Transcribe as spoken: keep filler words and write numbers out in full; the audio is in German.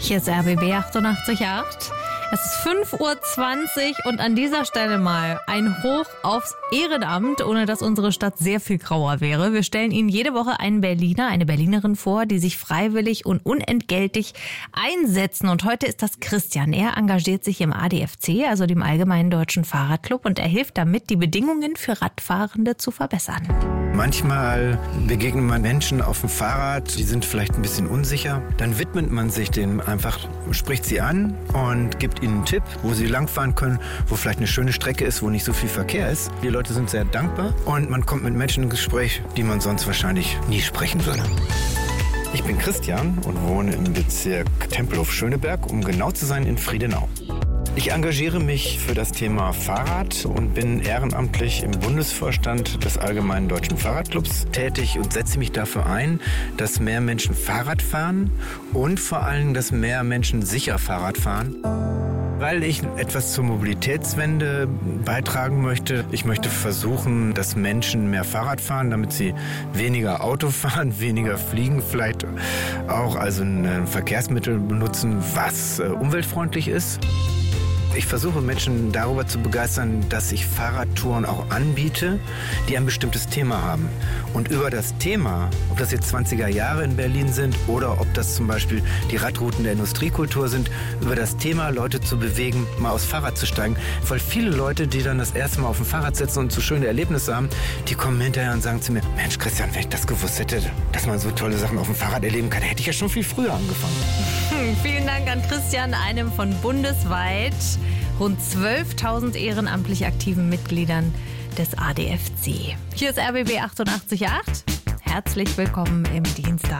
Hier ist R B B achtundachtzig Komma acht. Es ist fünf Uhr zwanzig und an dieser Stelle mal ein Hoch aufs Ehrenamt, ohne dass unsere Stadt sehr viel grauer wäre. Wir stellen Ihnen jede Woche einen Berliner, eine Berlinerin vor, die sich freiwillig und unentgeltlich einsetzen. Und heute ist das Christian. Er engagiert sich im A D F C, also dem Allgemeinen Deutschen Fahrradclub, und er hilft damit, die Bedingungen für Radfahrende zu verbessern. Manchmal begegnet man Menschen auf dem Fahrrad, die sind vielleicht ein bisschen unsicher. Dann widmet man sich denen einfach, spricht sie an und gibt ihnen einen Tipp, wo sie langfahren können, wo vielleicht eine schöne Strecke ist, wo nicht so viel Verkehr ist. Die Leute sind sehr dankbar und man kommt mit Menschen ins Gespräch, die man sonst wahrscheinlich nie sprechen würde. Ich bin Christian und wohne im Bezirk Tempelhof-Schöneberg, um genau zu sein in Friedenau. Ich engagiere mich für das Thema Fahrrad und bin ehrenamtlich im Bundesvorstand des Allgemeinen Deutschen Fahrradclubs tätig und setze mich dafür ein, dass mehr Menschen Fahrrad fahren und vor allem, dass mehr Menschen sicher Fahrrad fahren. Weil ich etwas zur Mobilitätswende beitragen möchte. Ich möchte versuchen, dass Menschen mehr Fahrrad fahren, damit sie weniger Auto fahren, weniger fliegen, vielleicht auch also ein Verkehrsmittel benutzen, was umweltfreundlich ist. Ich versuche Menschen darüber zu begeistern, dass ich Fahrradtouren auch anbiete, die ein bestimmtes Thema haben. Und über das Thema, ob das jetzt zwanziger Jahre in Berlin sind oder ob das zum Beispiel die Radrouten der Industriekultur sind, über das Thema Leute zu bewegen, mal aufs Fahrrad zu steigen. Weil viele Leute, die dann das erste Mal auf dem Fahrrad sitzen und so schöne Erlebnisse haben, die kommen hinterher und sagen zu mir, Mensch Christian, wenn ich das gewusst hätte, dass man so tolle Sachen auf dem Fahrrad erleben kann, hätte ich ja schon viel früher angefangen. Hm, vielen Dank an Christian, einem von bundesweit rund zwölftausend ehrenamtlich aktiven Mitgliedern des A D F C. Hier ist R B B achtundachtzig Komma acht. Herzlich willkommen im Dienstag.